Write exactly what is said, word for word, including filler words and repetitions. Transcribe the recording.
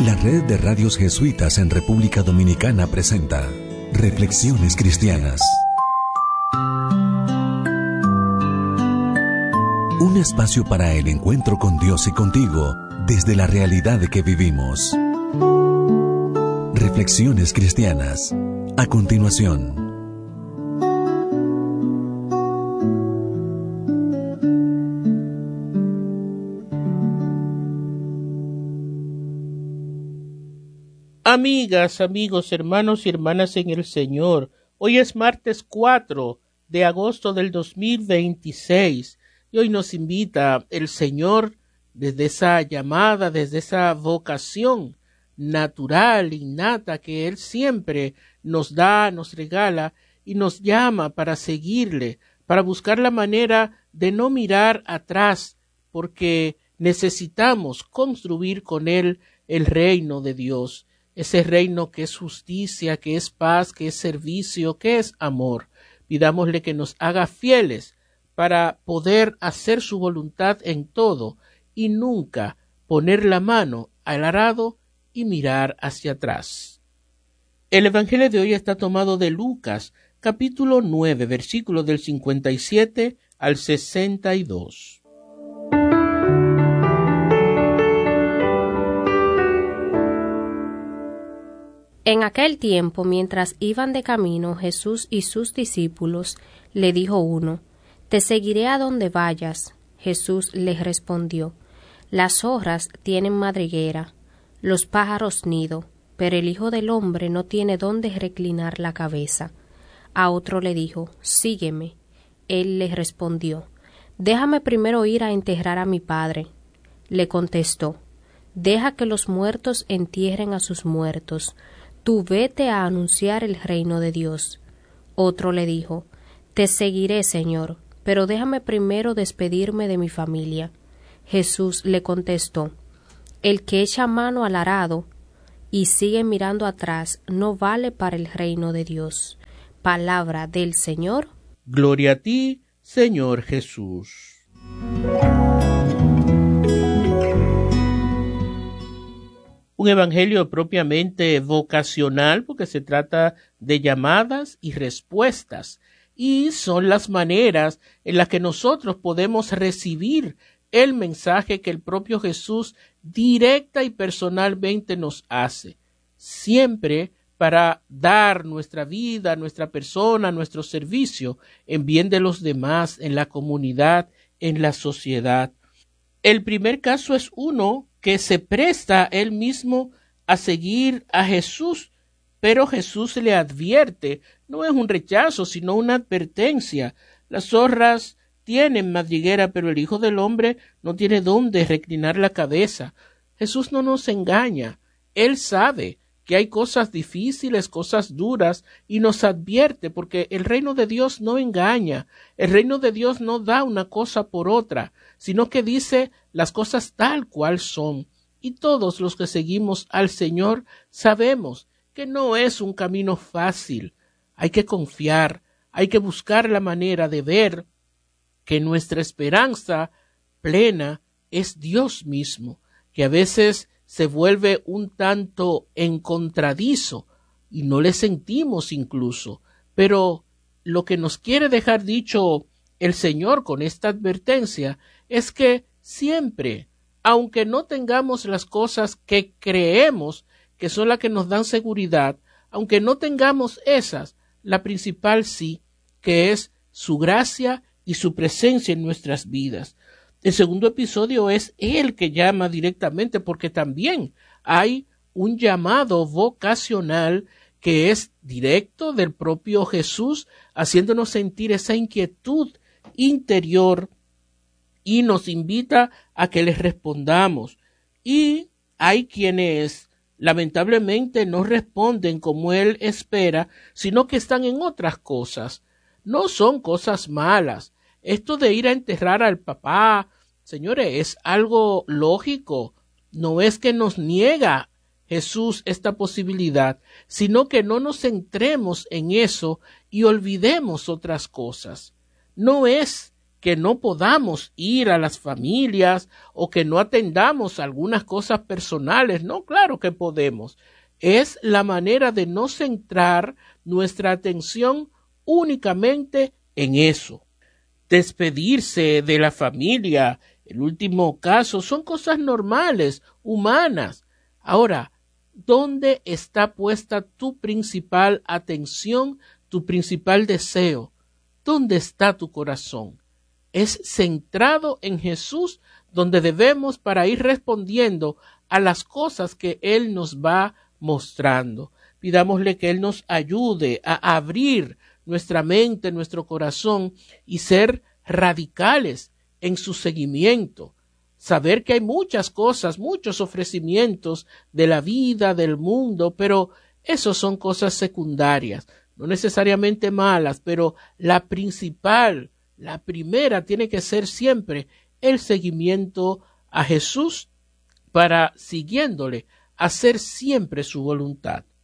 La Red de Radios Jesuitas en República Dominicana presenta Reflexiones Cristianas. Un espacio para el encuentro con Dios y contigo desde la realidad que vivimos. Reflexiones Cristianas. A continuación. Amigas, amigos, hermanos y hermanas en el Señor, hoy es martes cuatro de agosto del dos mil veintiséis y hoy nos invita el Señor desde esa llamada, desde esa vocación natural, innata que Él siempre nos da, nos regala y nos llama para seguirle, para buscar la manera de no mirar atrás, porque necesitamos construir con Él el reino de Dios. Ese reino que es justicia, que es paz, que es servicio, que es amor. Pidámosle que nos haga fieles para poder hacer su voluntad en todo y nunca poner la mano al arado y mirar hacia atrás. El evangelio de hoy está tomado de Lucas, capítulo nueve, versículos del cincuenta y siete al sesenta y dos. En aquel tiempo, mientras iban de camino Jesús y sus discípulos, le dijo uno: «Te seguiré a donde vayas». Jesús les respondió: «Las zorras tienen madriguera, los pájaros nido, pero el Hijo del Hombre no tiene dónde reclinar la cabeza». A otro le dijo: «Sígueme». Él le respondió: «Déjame primero ir a enterrar a mi padre». Le contestó: «Deja que los muertos entierren a sus muertos. Tú vete a anunciar el reino de Dios». Otro le dijo: «Te seguiré, Señor, pero déjame primero despedirme de mi familia». Jesús le contestó: «El que echa mano al arado y sigue mirando atrás no vale para el reino de Dios». Palabra del Señor. Gloria a ti, Señor Jesús. Un evangelio propiamente vocacional, porque se trata de llamadas y respuestas, y son las maneras en las que nosotros podemos recibir el mensaje que el propio Jesús directa y personalmente nos hace, siempre para dar nuestra vida, nuestra persona, nuestro servicio en bien de los demás, en la comunidad, en la sociedad. El primer caso es uno que se presta él mismo a seguir a Jesús, pero Jesús le advierte, no es un rechazo, sino una advertencia. Las zorras tienen madriguera, pero el Hijo del Hombre no tiene dónde reclinar la cabeza. Jesús no nos engaña, Él sabe que hay cosas difíciles, cosas duras, y nos advierte, porque el reino de Dios no engaña, el reino de Dios no da una cosa por otra, sino que dice las cosas tal cual son. Y todos los que seguimos al Señor sabemos que no es un camino fácil. Hay que confiar, hay que buscar la manera de ver que nuestra esperanza plena es Dios mismo, que a veces se vuelve un tanto encontradizo y no le sentimos incluso, pero lo que nos quiere dejar dicho el Señor con esta advertencia es que siempre, aunque no tengamos las cosas que creemos que son las que nos dan seguridad, aunque no tengamos esas, la principal sí, que es su gracia y su presencia en nuestras vidas. El segundo episodio es Él que llama directamente, porque también hay un llamado vocacional que es directo del propio Jesús, haciéndonos sentir esa inquietud interior y nos invita a que les respondamos. Y hay quienes lamentablemente no responden como Él espera, sino que están en otras cosas. No son cosas malas. Esto de ir a enterrar al papá, señores, es algo lógico. No es que nos niega Jesús esta posibilidad, sino que no nos centremos en eso y olvidemos otras cosas. No es que no podamos ir a las familias o que no atendamos algunas cosas personales. No, claro que podemos. Es la manera de no centrar nuestra atención únicamente en eso. Despedirse de la familia, el último caso, son cosas normales, humanas. Ahora, ¿dónde está puesta tu principal atención, tu principal deseo? ¿Dónde está tu corazón? Es centrado en Jesús donde debemos para ir respondiendo a las cosas que Él nos va mostrando. Pidámosle que Él nos ayude a abrir nuestra mente, nuestro corazón y ser radicales en su seguimiento. Saber que hay muchas cosas, muchos ofrecimientos de la vida, del mundo, pero esos son cosas secundarias, no necesariamente malas, pero la principal, la primera tiene que ser siempre el seguimiento a Jesús para, siguiéndole, hacer siempre su voluntad.